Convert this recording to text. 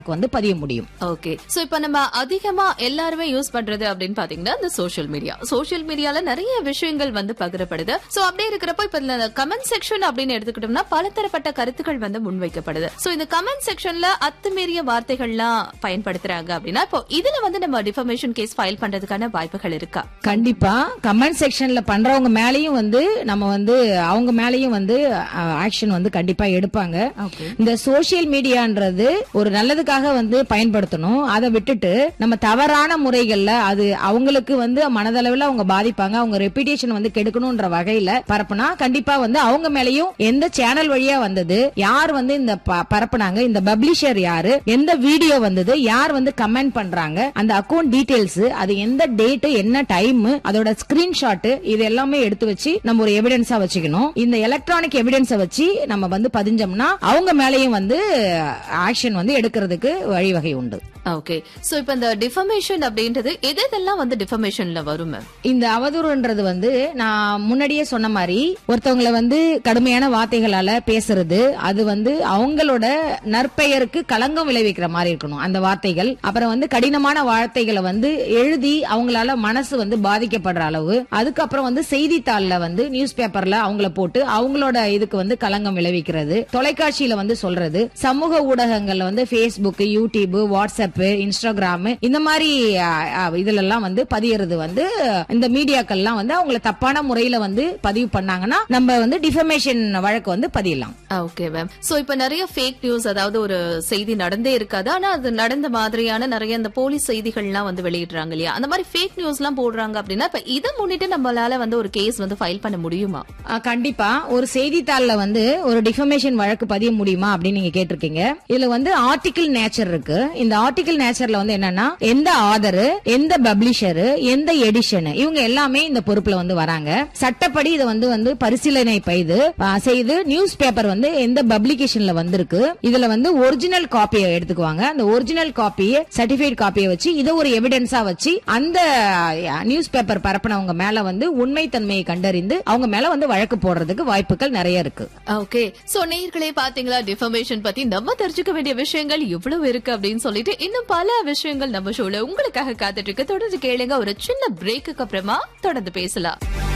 வந்து பதிய முடியும். ஓகே, சோ இப்ப நம்ம அதிகமா எல்லாருமே யூஸ் பண்றது அப்படின்னு பாத்தீங்கன்னா இந்த சோஷியல் மீடியால நிறைய விஷயங்கள் வந்து பகிரப்படுது. சோ அப்படியே இருக்கிறப்ப இப்ப இந்த கமெண்ட் செக்ஷன் அப்படின்னு எடுத்துக்கிட்டோம்னா பலதரப்பட்ட கருத்துக்கள் வந்து முன்வைக்கப்படுது. சோ இந்த கமெண்ட் செக்ஷன்ல அத்துமீறிய வார்த்தைகள்லாம் பயன்படுத்துறாங்க அப்படின்னா இப்போ இதுல வந்து நம்ம டிஃபமேஷன் கேஸ் ஃபைல் பண்றதுக்கான வாய்ப்புகள் இருக்கா? கண்டிப்பா கமெண்ட் செக்ஷன்ல பண்றவங்க மேலயும் வந்து நம்ம வந்து அவங்க மேலயும் வந்து ஆக்ஷன் வந்து கண்டிப்பா எடுப்பாங்க. இந்த சோசியல் மீடியான்றது ஒரு நல்லதுக்காக வந்து பயன்படுத்தணும். அதை விட்டுட்டு நம்ம தவறான முறைகள்ல அது அவங்களுக்கு வந்து மனதளவுல அவங்க பாதிப்பாங்க, அவங்க ரெப்யூட்டேஷன் வந்து கெடுக்கணும்ன்ற வகையில பரப்புனா கண்டிப்பா வந்து அவங்க மேலயும் எந்த சேனல் வழியா வந்தது, யார் வந்து இந்த பரப்புனாங்க, இந்த பப்ளிஷர் யாரு, எந்த வீடியோ வந்தது, யார் வந்து கமெண்ட் பண்றாங்க, அந்த அக்கவுண்ட் டீடைல்ஸ், அது எந்த டேட், என்ன டைம், அதோட ஸ்கிரீன்ஷாட், இது எல்லாமே எடுத்து வச்சு நம்ம ஒரு எவிடன்ஸா வச்சுக்கணும். இந்த எலக்ட்ரானிக் எவிடன்ஸை வச்சு நம்ம வந்து பதிஞ்சோம்னா அவங்க மேலயும் வந்து ஆக்ஷன் வந்து எடுக்கிறதுக்கு வழிவகை உண்டு. ஓகே, சோ இப்ப இந்த டிஃபமேஷன் அப்படின்றது எதெல்லாம் வந்து டிஃபமேஷன்ல வரும்? இந்த அவதூறுன்றது வந்து நான் முன்னாடியே சொன்ன மாதிரி ஒருத்தவங்களை வந்து கடுமையான வார்த்தைகளால பேசுறது, அது வந்து அவங்களோட நற்பெயருக்கு களங்கம் விளைவிக்கிற மாதிரி இருக்கணும் அந்த வார்த்தைகள். அப்புறம் வந்து கடினமான வார்த்தைகளை வந்து எழுதி அவங்களால மனசு வந்து பாதிக்கப்படுற அளவு, அதுக்கப்புறம் வந்து செய்தித்தாள்ல வந்து நியூஸ் பேப்பர்ல அவங்கள போட்டு அவங்களோட இதுக்கு வந்து களங்கம் விளைவிக்கிறது, தொலைக்காட்சியில வந்து சொல்றது, சமூக ஊடகங்கள்ல வந்து Facebook, யூடியூப், வாட்ஸ்அப், இன்ஸ்டாகிராம், இந்த மாதிரி இதுல எல்லாம் வந்து பதியறது வந்து இந்த மீடியாக்கள்லாம் வந்து அவங்கள தப்பான முறையில வந்து பதிவு பண்ணாங்கன்னா நம்ம வந்து டிஃபமேஷன் வழக்கு வந்து பதியலாம். ஓகே மேம், சோ இப்ப நிறைய ஃபேக் நியூஸ், அதாவது ஒரு செய்தி நடந்தே இருக்காது, ஆனா அது நடந்த மாதிரியான நிறைய இந்த போலீஸ் செய்திகள்லாம் வந்து வெளியிடுறாங்க இல்லையா, அந்த மாதிரி ஃபேக் நியூஸ் எல்லாம் போடுறாங்க அப்படின்னா இப்ப இதை முன்னிட்டு நம்மளால வந்து ஒரு கேஸ் வந்து ஃபைல் பண்ண முடியுமா? கண்டிப்பா ஒரு செய்தித்தாள்ல வந்து ஒரு டிஃபமேஷன் வழக்கு பதிய முடியுமா அப்படின்னு நீங்க கேட்டிருக்கீங்க. இதுல வந்து ஆர்டிகிள் நேச்சர் இருக்கு. இந்த ஆர்டிகிள் நேச்சர்ல வந்து என்னன்னா எந்த ஆதர், எந்த பப்ளிஷர், எந்த எடிஷன், இவங்க எல்லாமே இந்த பொறுப்புல வந்து வராங்க. சட்டப்படி இதை வந்து பரிசீலனை செய்து நியூஸ் பேப்பர் வந்து எந்த பப்ளிகேஷன்ல வந்திருக்கு, இதுல வந்து ஒரிஜினல் காப்பியை எடுத்துக்குவாங்க. அந்த ஒரிஜினல் காப்பியை, சர்டிபிகேட் காப்பியை வச்சு இதை ஒரு எவிடன்ஸா வச்சு அந்த நியூஸ் பேப்பர் பரப்பினவங்க மேல வந்து உண்மை தன்மையை கண்டறிந்து அவங்க மேல வந்து வழக்கு போடுறதுக்கு வாய்ப்புகள் நிறைய இருக்கு. ஓகே, சோ நேயர்களே பாத்தீங்களா டிஃபமேஷன் பத்தி நம்ம தெரிஞ்சுக்க வேண்டிய விஷயங்கள் இவ்வளவு இருக்கு அப்படின்னு சொல்லிட்டு இன்னும் பல விஷயங்கள் நம்ம ஷோல உங்களுக்காக காத்துட்டு இருக்கு. தொடர்ந்து கேளுங்க. ஒரு சின்ன பிரேக்குக்கு அப்புறமா தொடர்ந்து பேசலாம்.